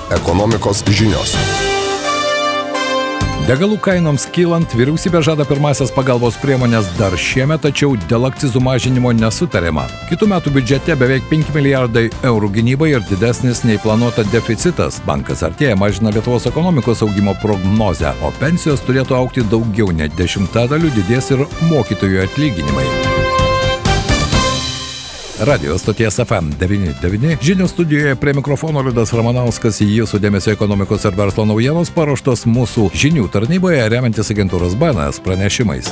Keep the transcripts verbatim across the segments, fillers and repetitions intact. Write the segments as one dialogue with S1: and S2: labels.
S1: Ekonomikos žinios.
S2: Degalų kainoms kylant, vyriausybė žada pirmasias pagalbos priemonės dar šiemet, tačiau dėl akcizų mažinimo nesutariama. Kitų metų biudžete beveik penki milijardai eurų gynybai ir didesnis nei planuota deficitas. Bankas Artėja mažina Lietuvos ekonomikos augimo prognozę, o pensijos turėtų augti daugiau nei dešimtadaliu, didės ir mokytojų atlyginimai. Radio stoties F M devyni devyni. Žinių studijoje prie mikrofono Liudas Ramanauskas. Jūsų dėmesio ekonomikos ir verslo naujienos paruoštos mūsų žinių tarnyboje, remiantis agentūros B N S pranešimais.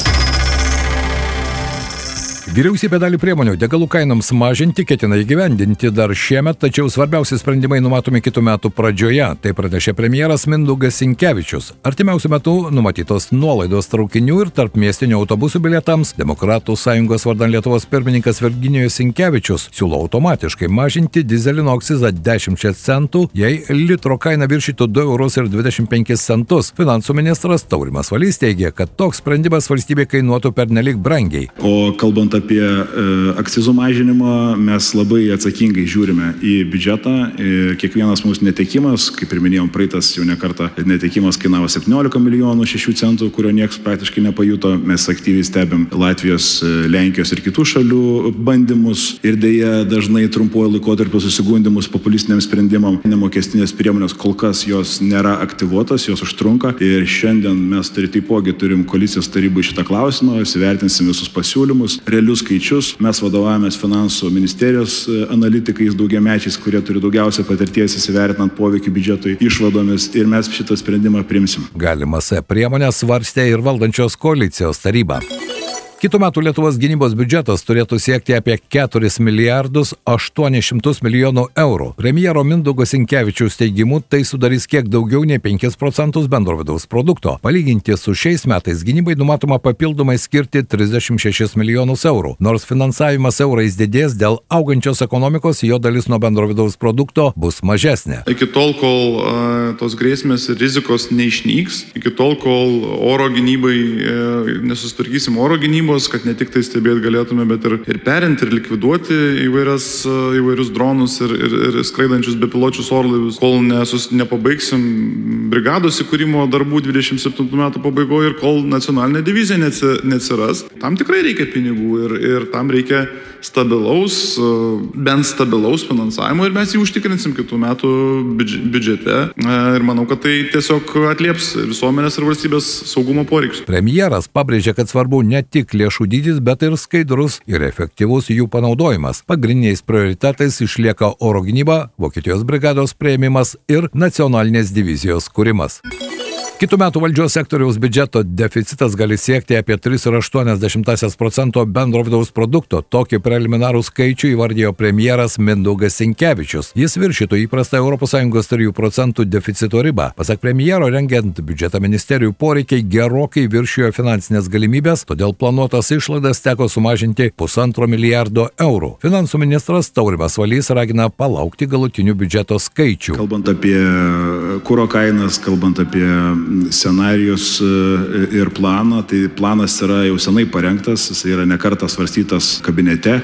S2: Vyriausybė dalį priemonių degalų kainoms mažinti ketina įgyvendinti dar šiemet, tačiau svarbiausi sprendimai numatomi kitų metų pradžioje. Tai pranešė premjeras Mindaugas Sinkevičius. Artimiausiu metu numatytos nuolaidos traukinių ir tarpmiestinių autobusų bilietams. Demokratų sąjungos vardan Lietuvos pirmininkas Virginijus Sinkevičius siūlo automatiškai mažinti dyzelino akcizą dešimčia centų, jei litro kaina viršytų du eurus ir dvidešimt penkis centus. Finansų ministras Taurimas Valys teigia, kad toks sprendimas valstybė kainuotų pernelyg brangiai.
S3: O kalbant apie Apie akcizų mažinimą mes labai atsakingai žiūrime į biudžetą. Kiekvienas mūsų netekimas, kaip ir minėjom, praeitas jau ne kartą netekimas kainavo septyniolika milijonų šešių centų, kurio niekas praktiškai nepajuto. Mes aktyviai stebim Latvijos, Lenkijos ir kitų šalių bandymus ir dėja dažnai trumpuoju laikotarpiu susigundimus populistiniam sprendimam. Nemokestinės priemonės kol kas jos nėra aktyvuotos, jos užtrunka ir šiandien mes tai taipogi turim koalicijos tarybų šitą klausimą, įsivertinsim visus pasiūlymus, realius skaičius. Mes vadovavomės finansų ministerijos analitikais daugiamečiais, kurie turi daugiausia patirties įsivertinant poveikį biudžetui išvadomis ir mes šitą sprendimą priimsim.
S2: Galimas priemonės svarstė ir valdančios koalicijos taryba. Kitų metų Lietuvos gynybos biudžetas turėtų siekti apie keturis milijardus aštuonis šimtus milijonų eurų. Premjero Mindaugo Sinkevičiaus teigimu, tai sudarys kiek daugiau nei penkis procentus bendro vidaus produkto. Palyginti su šiais metais gynybai numatoma papildomai skirti trisdešimt šešis milijonus eurų. Nors finansavimas eurais didės, dėl augančios ekonomikos jo dalis nuo bendro vidaus produkto bus mažesnė.
S4: Iki tol, kol uh, tos grėsmės ir rizikos neišnyks, iki tol, kol oro gynybai uh, nesusitvarkysim oro gynybai, kad ne tik tai stebėti galėtume, bet ir, ir perinti ir likviduoti įvairias, įvairius dronus ir, ir, ir skraidančius bepiločius orlaivius, kol nesus, nepabaigsim brigados įkūrimo darbų dvidešimt septintų metų pabaigoje ir kol nacionalinė divizija neatsiras. Tam tikrai reikia pinigų ir, ir tam reikia stabilaus, bent stabilaus finansavimo ir mes jį užtikrinsim kitų metų biudžete ir manau, kad tai tiesiog atlieps visuomenės ir valstybės saugumo poreikius.
S2: Premjeras pabrėžė, kad svarbu ne tik lėšų dydis, bet ir skaidrus ir efektyvus jų panaudojimas. Pagrindiniais prioritetais išlieka oro gynyba, Vokietijos brigados priėmimas ir nacionalinės divizijos kūrimas. Kitų metų valdžios sektoriaus biudžeto deficitas gali siekti apie tris ir aštuonias dešimtąsias procento bendro vidaus produkto. Tokį preliminarų skaičių įvardijo premjeras Mindaugas Sinkevičius. Jis viršytų įprastą Europos Sąjungos trijų procentų deficito ribą. Pasak premjero, rengiant biudžetą ministerijų poreikiai gerokai viršijo finansinės galimybės, todėl planuotas išlaidas teko sumažinti pusantro milijardo eurų. Finansų ministras Taurimas Valys ragina palaukti galutinių biudžeto skaičių.
S3: Kalbant apie kuro kainas, kalbant apie scenarijus ir planą, tai planas yra jau senai parengtas, jis yra nekartą svarstytas kabinete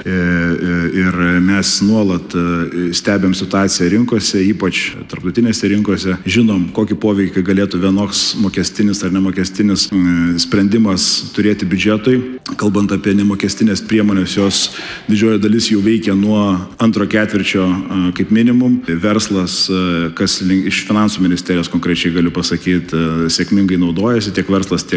S3: ir mes nuolat stebėm situaciją rinkose, ypač tarptautinėse rinkose, žinom, kokį poveikį galėtų vienoks mokestinis ar nemokestinis sprendimas turėti biudžetui. Kalbant apie nemokestinės priemonės, jos didžioji dalis jau veikia nuo antro ketvirčio kaip minimum. Verslas, kas iš finansų ministerijos konkrečiai galiu pasakyti, sėkmingai naudojasi tiek verslas, tiek